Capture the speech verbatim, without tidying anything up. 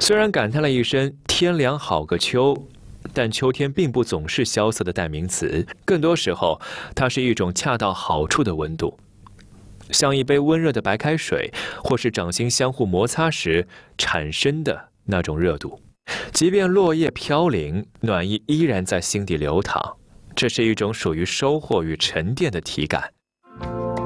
虽然感叹了一声“天凉好个秋”，但秋天并不总是萧瑟的代名词，更多时候，它是一种恰到好处的温度，像一杯温热的白开水，或是掌心相互摩擦时产生的那种热度。即便落叶飘零，暖意依然在心底流淌。这是一种属于收获与沉淀的体感。